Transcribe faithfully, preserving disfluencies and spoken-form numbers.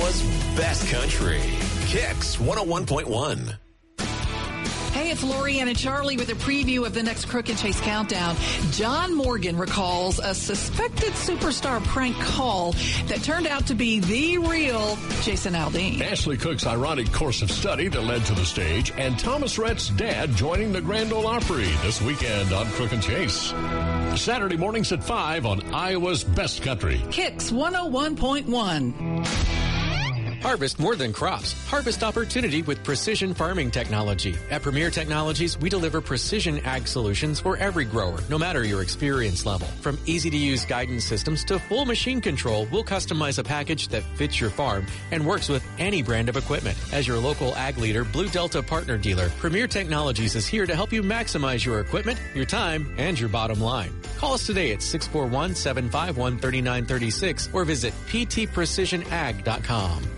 Iowa's best country. Kicks one oh one point one. Hey, it's Lori Ann and Charlie with a preview of the next Crook and Chase Countdown. John Morgan recalls a suspected superstar prank call that turned out to be the real Jason Aldean. Ashley Cook's ironic course of study that led to the stage, and Thomas Rhett's dad joining the Grand Ole Opry this weekend on Crook and Chase. Saturday mornings at five on Iowa's Best Country. Kicks one oh one point one. Harvest more than crops. Harvest opportunity with precision farming technology. At Premier Technologies, we deliver precision ag solutions for every grower, no matter your experience level. From easy-to-use guidance systems to full machine control, we'll customize a package that fits your farm and works with any brand of equipment. As your local ag leader, Blue Delta partner dealer, Premier Technologies is here to help you maximize your equipment, your time, and your bottom line. Call us today at six four one, seven five one, three nine three six or visit p t precision ag dot com.